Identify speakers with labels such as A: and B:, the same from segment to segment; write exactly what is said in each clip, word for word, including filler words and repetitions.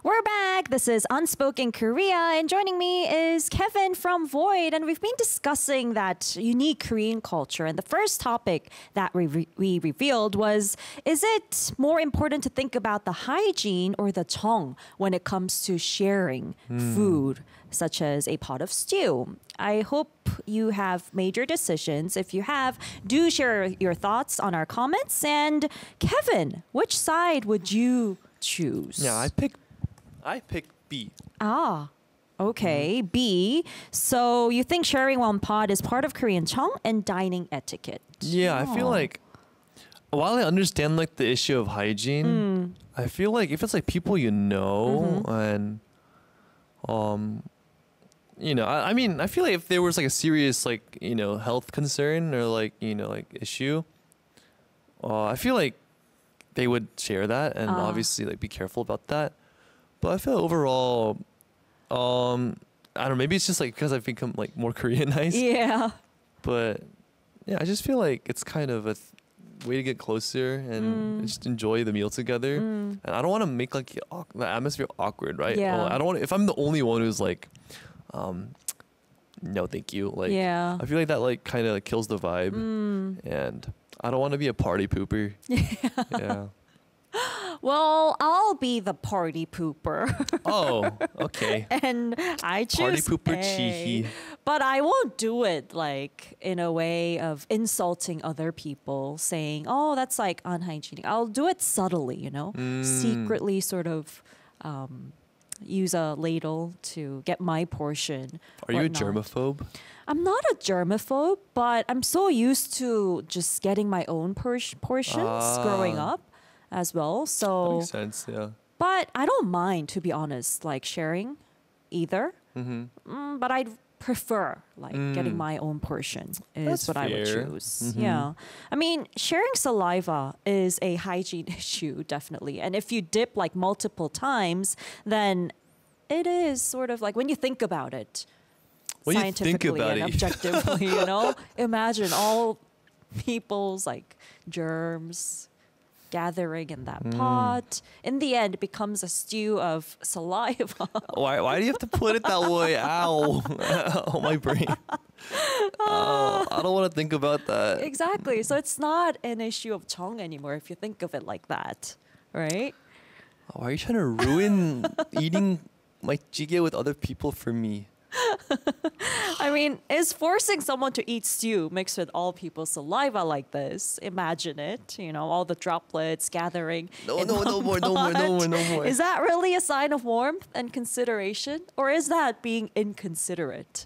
A: We're back. This is Unspoken Korea, and joining me is Kevin from Void. And we've been discussing that unique Korean culture. And the first topic that we, re- we revealed was: is it more important to think about the hygiene or the jeong when it comes to sharing
B: Mm.
A: food, such as a pot of stew? I hope you have made your decisions. If you have, do share your thoughts on our comments. And Kevin, which side would you choose?
B: Yeah, I pick I pick B.
A: Ah, okay. B. So you think sharing one pot is part of Korean jeong and dining etiquette?
B: Yeah, I feel
A: Oh.
B: like while I understand like the issue of hygiene,
A: Mm.
B: I feel like if it's like people you know
A: Mhm.
B: and um you know, I, I mean, I feel like if there was like a serious like, you know, health concern or like, you know, like issue, uh I feel like they would share that and
A: Ah.
B: obviously like be careful about that. But I feel overall um I don't know, maybe it's just like because I've become like more Koreanized.
A: Yeah.
B: But yeah, I just feel like it's kind of a th- way to get closer and
A: Mm.
B: just enjoy the meal together.
A: Mm.
B: And I don't want to make like it awk- the atmosphere awkward, right?
A: Yeah.
B: Well, I don't want if I'm the only one who's like, um, no, thank you. Like,
A: Yeah.
B: I feel like that like kind of like kills the vibe,
A: Mm.
B: and I don't want to be a party pooper. Yeah.
A: Well, I'll be the party pooper.
B: Oh, okay.
A: And I
B: Party
A: choose
B: pooper
A: A.
B: chihi.
A: But I won't do it like in a way of insulting other people, saying, "Oh, that's like unhygienic." I'll do it subtly, you know,
B: Mm.
A: secretly, sort of um, use a ladle to get my portion.
B: Are you a
A: whatnot.
B: germaphobe?
A: I'm not a germaphobe, but I'm so used to just getting my own por- portions growing
B: Ah.
A: up as well.
B: That
A: So,
B: makes sense. Yeah.
A: but I don't mind, to be honest, like sharing either.
B: Mm-hmm.
A: Mm, but I'd prefer like getting
B: Mm.
A: my own portion is
B: That's
A: what I would
B: fair.
A: choose.
B: Mhm.
A: Yeah. I mean, sharing saliva is a hygiene issue, definitely. And if you dip like multiple times, then it is sort of like when you think about it,
B: When you think
A: scientifically
B: about
A: and
B: it.
A: objectively, you know, imagine all people's like germs gathering in that
B: Mm.
A: pot. In the end, it becomes a stew of saliva.
B: Why? Why do you have to put it that way? Ow! Oh, my brain. Oh, I don't want to think about that.
A: Exactly. So it's not an issue of jeong anymore if you think of it like that, right?
B: Why are you trying to ruin eating my jjigae with other people for me?
A: I mean, is forcing someone to eat stew mixed with all people's saliva like this? Imagine it, you know, all the droplets gathering.
B: No,
A: in
B: no, no
A: one
B: more, no more, no
A: pot.
B: more, no more.
A: Is that really a sign of warmth and consideration, or is that being inconsiderate?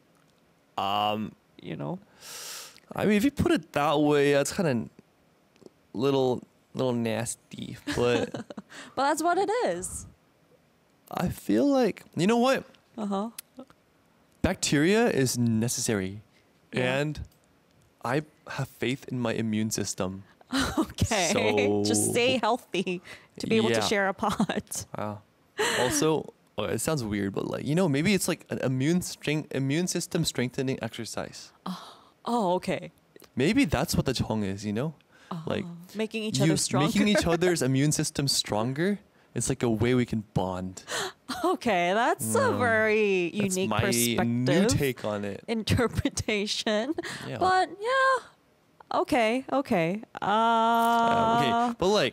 B: Um,
A: You know.
B: I mean, if you put it that way, that's kind of little, little nasty. But
A: But that's what it is.
B: I feel like you know what?
A: Uh huh.
B: Bacteria is necessary,
A: Yeah.
B: and I have faith in my immune system.
A: Okay.
B: So-
A: Just stay healthy to be able to
B: Yeah.
A: share a pot.
B: Wow. Also, oh, it sounds weird, but like you know, maybe it's like an immune strength, immune system strengthening exercise.
A: Oh, okay.
B: Maybe that's what the jeong is. You know, like
A: Oh, making each
B: you
A: other stronger.
B: making each other's immune system stronger. It's like a way we can bond.
A: Okay, that's a
B: Mm.
A: very
B: That's
A: unique
B: my
A: perspective.
B: new take on it.
A: Interpretation.
B: Yeah.
A: But yeah. Okay, okay. Uh,
B: Uh, okay, but like,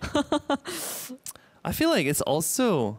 B: I feel like it's also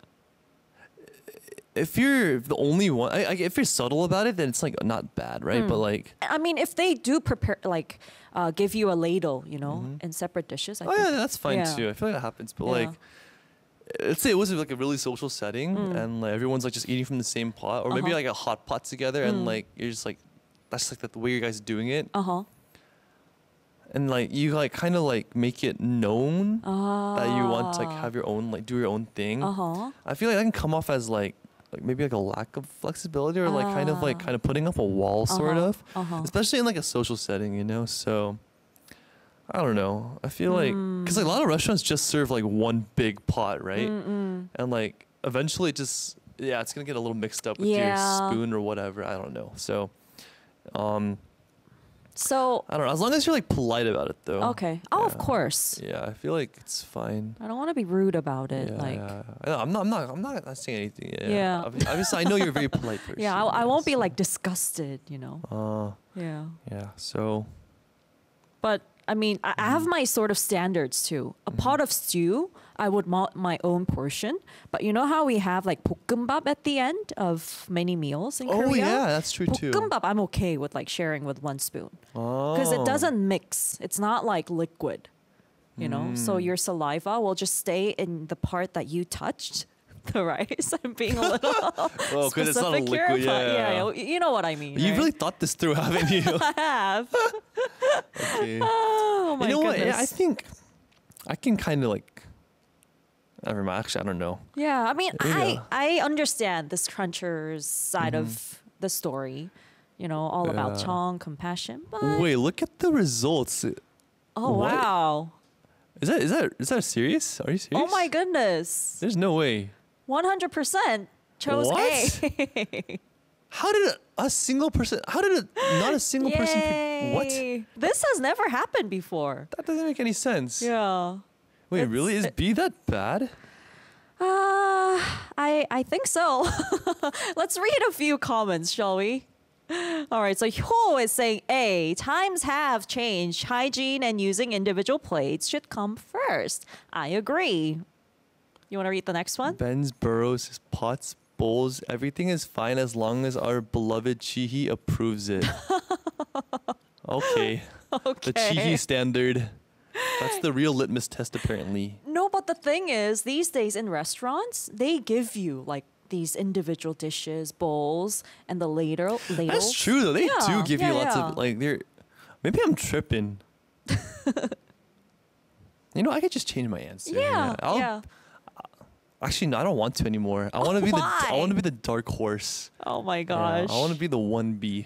B: if you're the only one. I, I, if you're subtle about it, then it's like not bad, right? But
A: Hmm.
B: like,
A: I mean, if they do prepare, like, uh, give you a ladle, you know,
B: Mhm.
A: in separate dishes. I
B: oh
A: think.
B: yeah, that's fine
A: yeah.
B: too. I feel like that happens, but
A: Yeah.
B: like. Let's say it was like a really social setting,
A: Mm.
B: and like everyone's like just eating from the same pot, or maybe
A: Uh-huh.
B: like a hot pot together, and
A: Mm.
B: like you're just like, that's like the way you guys are doing it,
A: Uh huh.
B: and like you like kind of like make it known
A: Uh,
B: that you want to like have your own like do your own thing.
A: Uh huh.
B: I feel like that can come off as like like maybe like a lack of flexibility or like kind of like
A: Ah.
B: kind of putting up a wall sort
A: Uh-huh,
B: of,
A: uh-huh.
B: especially in like a social setting, you know. So I don't know. I feel like because like a lot of restaurants just serve like one big pot, right?
A: Mm-mm.
B: And like eventually it just yeah, it's gonna get a little mixed up with
A: Yeah.
B: your spoon or whatever. I don't know. So, um,
A: So
B: I don't know. As long as you're like polite about it, though.
A: okay. Oh, of
B: Yeah.
A: course.
B: Yeah, I feel like it's fine.
A: I don't want to be rude about it.
B: Yeah,
A: like
B: yeah. I know, I'm not. I'm not. I'm not saying anything. Yeah.
A: Yeah.
B: Obvi- Obviously, I know you're a very polite person.
A: yeah, I, I won't be
B: so-
A: like disgusted, you know.
B: Uh,
A: Yeah.
B: yeah. So.
A: But I mean, I, I have my sort of standards too. A pot of stew, I would want my own portion. But you know how we have like 볶음밥 at the end of many meals in
B: Oh
A: Korea?
B: yeah, that's true too.
A: 볶음밥, I'm okay with like sharing with one spoon
B: Oh.
A: because it doesn't mix. It's not like liquid, you know. So
B: Mm.
A: your saliva will just stay in the part that you touched. The rice. I'm being a little
B: Oh, because it's not a
A: specific here,
B: liquid.
A: but
B: Yeah.
A: yeah, you know what I mean.
B: You've
A: right?
B: really thought this through, haven't you?
A: I have.
B: Okay.
A: Oh my
B: you know
A: goodness.
B: what? Yeah, I think I can kind of like. Never mind. Actually, I don't know.
A: Yeah, I mean,
B: Yeah.
A: I I understand this cruncher's side of the story, you know, all about
B: Yeah.
A: Chong, compassion. But
B: Wait, look at the results.
A: oh
B: what?
A: wow,
B: Is that is that is that serious? Are you serious?
A: oh my goodness,
B: There's no way.
A: one hundred percent chose
B: What?
A: A.
B: How did a, a single person? How did it, not a single person? pick- What?
A: Yay. This has never happened before.
B: That doesn't make any sense.
A: Yeah.
B: Wait,
A: It's-
B: really? Is
A: it-
B: B that bad?
A: Uh, I I think so. Let's read a few comments, shall we? All right, so Hyo is saying A, times have changed. Hygiene and using individual plates should come first. I agree. You want to read the next one?
B: Ben's burrows, pots, bowls, everything is fine as long as our beloved Chihi approves it. Okay.
A: Okay.
B: The Chihi standard. That's the real litmus test, apparently.
A: No, but the thing is, these days in restaurants, they give you like these individual dishes, bowls, and the ladle. ladles.
B: That's true, though. They do
A: Yeah,
B: give
A: yeah,
B: you lots
A: yeah.
B: of like. They're maybe I'm tripping. You know, I could just change my answer.
A: Yeah,
B: I'll-
A: yeah.
B: Actually, no, I don't want to anymore. I want to be the. I
A: Why?
B: want to be the dark horse.
A: Oh my
B: Yeah,
A: gosh.
B: I want to be the one B.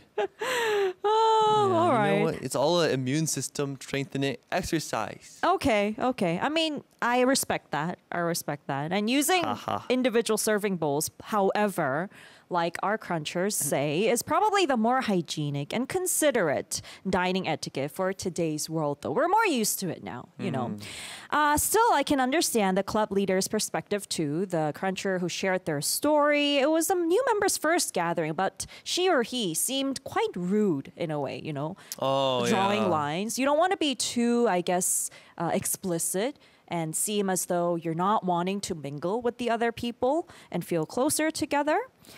A: Oh,
B: Yeah,
A: all
B: you
A: right.
B: know what? It's all an immune system strengthening exercise.
A: Okay, okay. I mean, I respect that. I respect that. And using
B: Haha.
A: individual serving bowls, however, like our crunchers say, is probably the more hygienic and considerate dining etiquette for today's world, though. We're more used to it now, you know. Uh, still, I can understand the club leader's perspective too. The cruncher who shared their story, it was a new member's first gathering, but she or he seemed quite rude in a way, you know
B: Oh,
A: drawing
B: yeah.
A: lines. You don't want to be too, I guess, uh, explicit and seem as though you're not wanting to mingle with the other people and feel closer together.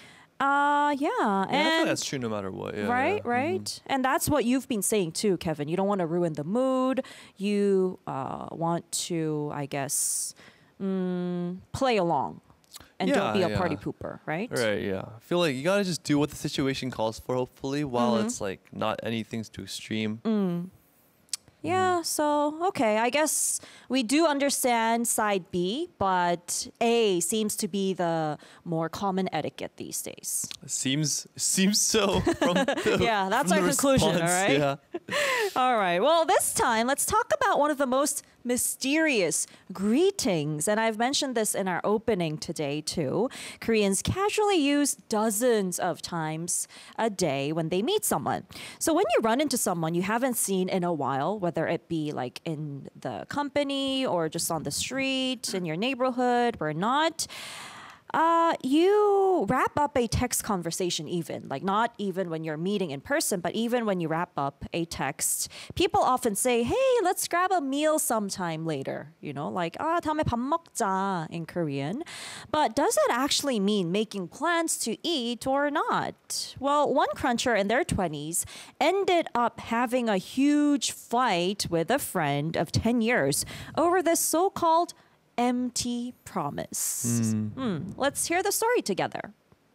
A: Uh, yeah,
B: Yeah, I feel
A: and
B: that's true no matter what. Yeah,
A: right,
B: yeah.
A: right, and that's what you've been saying too, Kevin. You don't want to ruin the mood. You uh, want to, I guess, mm, play along and don't be
B: Yeah,
A: a party
B: yeah.
A: pooper, right?
B: Right, yeah. I feel like you gotta just do what the situation calls for, hopefully, while
A: Mm-hmm.
B: it's like not anything's too extreme.
A: Mm. Yeah, so okay, I guess we do understand side B, but A seems to be the more common etiquette these days.
B: Seems seems so from the,
A: Yeah, that's
B: from
A: our
B: the
A: conclusion, all
B: response,
A: right?
B: Yeah.
A: All right, well, this time let's talk about one of the most mysterious greetings. And I've mentioned this in our opening today, too. Koreans casually use dozens of times a day when they meet someone. So when you run into someone you haven't seen in a while, whether it be like in the company or just on the street, in your neighborhood or not, Uh, you wrap up a text conversation even, like not even when you're meeting in person, but even when you wrap up a text. People often say, hey, let's grab a meal sometime later, you know, like, ah, 다음에 밥 먹자 in Korean. But does it actually mean making plans to eat or not? Well, one cruncher in their twenties ended up having a huge fight with a friend of ten years over this so-called empty promise. Hmm, let's hear the story together.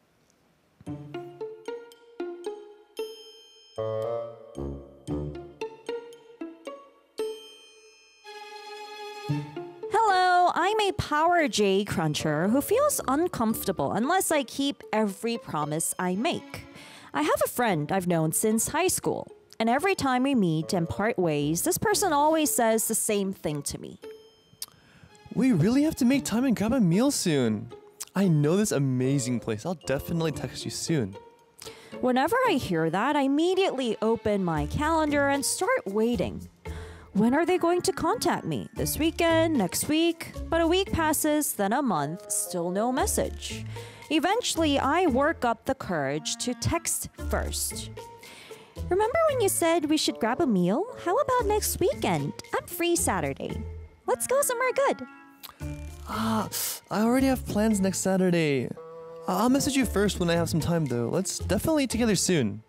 A: Hello, I'm a Power J cruncher who feels uncomfortable unless I keep every promise I make. I have a friend I've known since high school, and every time we meet and part ways, this person always says the same thing to me.
B: We really have to make time and grab a meal soon. I know this amazing place. I'll definitely text you soon.
A: Whenever I hear that, I immediately open my calendar and start waiting. When are they going to contact me? This weekend? Next week? But a week passes, then a month, still no message. Eventually, I work up the courage to text first. Remember when you said we should grab a meal? How about next weekend? I'm free Saturday. Let's go somewhere good.
B: Ah, I already have plans next Saturday. I'll message you first when I have some time though. Let's definitely eat together soon.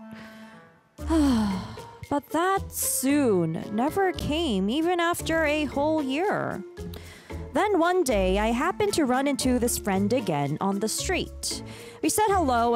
A: But that soon never came, even after a whole year. Then one day, I happened to run into this friend again on the street. We said hello